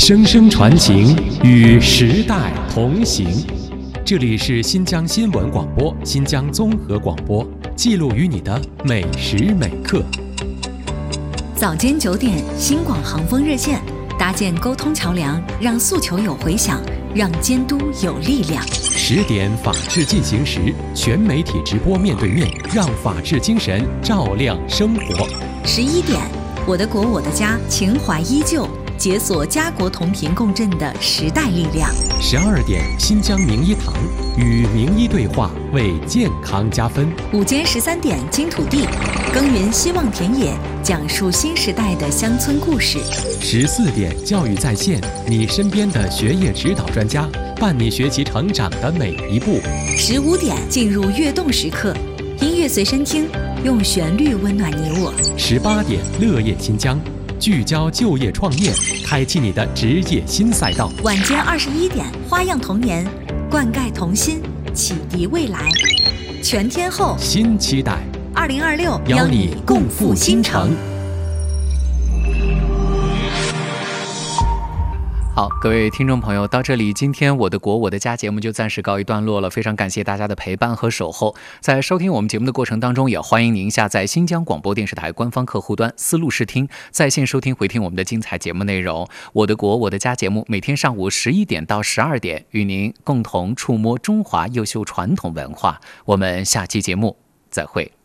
声声传情，与时代同行。这里是新疆新闻广播、新疆综合广播，记录与你的每时每刻。 早间9点，新广航风热线，搭建沟通桥梁，让诉求有回响，让监督有力量。 10点，法治进行时，全媒体直播面对面，让法治精神照亮生活。 11点，我的国我的家，情怀依旧，解锁家国同频共振的时代力量。 12点，新疆名医堂，与名医对话，为健康加分。 午间13点，金土地，耕耘希望田野，讲述新时代的乡村故事。 14点，教育在线，你身边的学业指导专家，伴你学习成长的每一步。 15点，进入跃动时刻，音乐随身听，用旋律温暖你我。 18点，乐业新疆，聚焦就业创业，开启你的职业新赛道。 晚间21点，花样童年，灌溉童心，启迪未来。全天候新期待 ，2026 邀你共赴新城。 好，各位听众朋友，到这里，今天我的国我的家节目就暂时告一段落了。非常感谢大家的陪伴和守候。在收听我们节目的过程当中，也欢迎您下载新疆广播电视台官方客户端思路视听，在线收听回听我们的精彩节目内容。我的国我的家节目每天上午11点到12点，与您共同触摸中华优秀传统文化。我们下期节目再会。